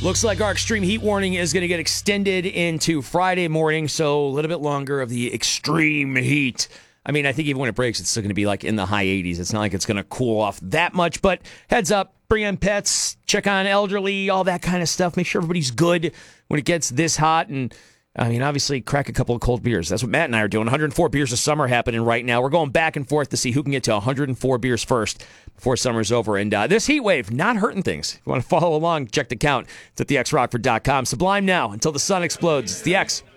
Looks like our extreme heat warning is going to get extended into Friday morning, so a little bit longer of the extreme heat. I mean, I think even when it breaks, it's still going to be like in the high 80s. It's not like it's going to cool off that much, but heads up, bring in pets, check on elderly, all that kind of stuff. Make sure everybody's good when it gets this hot. And I mean, obviously, crack a couple of cold beers. That's what Matt and I are doing. 104 beers of summer happening right now. We're going back and forth to see who can get to 104 beers first before summer's over. And this heat wave, not hurting things. If you want to follow along, check the count. It's at thexrockford.com. Sublime now until the sun explodes. It's the X.